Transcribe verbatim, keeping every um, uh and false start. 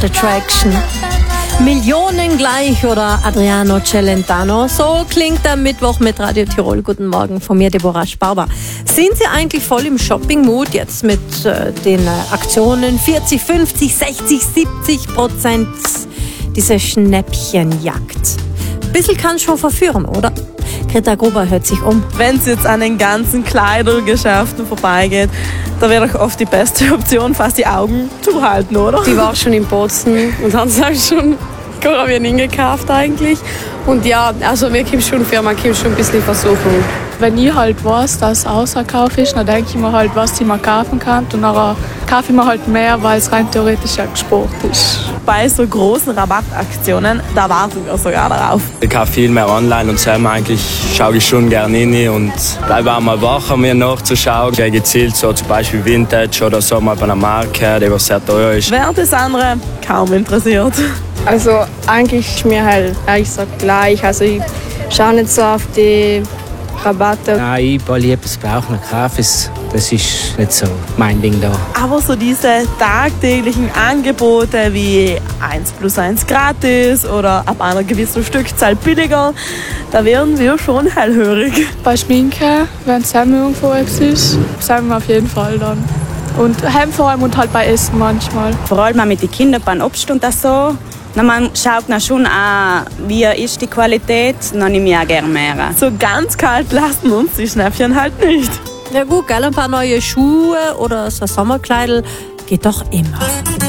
Attraction. Millionen gleich oder Adriano Celentano. So klingt der Mittwoch mit Radio Tirol. Guten Morgen von mir, Deborah Sparber. Sind Sie eigentlich voll im Shopping-Mood jetzt mit äh, den äh, Aktionen? vierzig, fünfzig, sechzig, siebzig Prozent diese Schnäppchenjagd. Ein bisschen kann schon verführen, oder? Greta Gruber hört sich um. Wenn es jetzt an den ganzen Kleidergeschäften vorbeigeht, da wäre doch oft die beste Option, fast die Augen zu halten, oder? Die war schon in Bozen und haben schon Karabinen gekauft eigentlich. Und ja, also wir kommen schon für, man kommt schon ein bisschen versuchen. Wenn ich halt weiß, dass es Ausverkauf ist, dann denke ich mir halt, was ich mir kaufen kann. Und dann kaufe ich mir halt mehr, weil es rein theoretisch ja gespart ist. Bei so großen Rabattaktionen, da warten wir sogar darauf. Ich kaufe viel mehr online und selber eigentlich schaue ich schon gerne rein und bleibe auch mal wach, um mir nachzuschauen. Ich gehe gezielt so zum Beispiel Vintage oder so mal bei einer Marke, die was sehr teuer ist. Wer das andere kaum interessiert. Also eigentlich ist mir halt ehrlich gesagt gleich. Also ich schaue nicht so auf die Rabatte. Nein, ich baue lieber das Bauch nach Kaffees. Das ist nicht so mein Ding da. Aber so diese tagtäglichen Angebote wie eins plus eins gratis oder ab einer gewissen Stückzahl billiger, da werden wir schon hellhörig. Bei Schminke, wenn es irgendwo ist, sind wir auf jeden Fall dann. Und heim vor allem und halt bei Essen manchmal. Vor allem mit den Kindern beim Obst und das so. Na, man schaut dann schon an, wie ist die Qualität, dann nehme ich auch gerne mehr. So ganz kalt lassen uns die Schnäppchen halt nicht. Ja gut, gell, ein paar neue Schuhe oder so ein Sommerkleidel geht doch immer.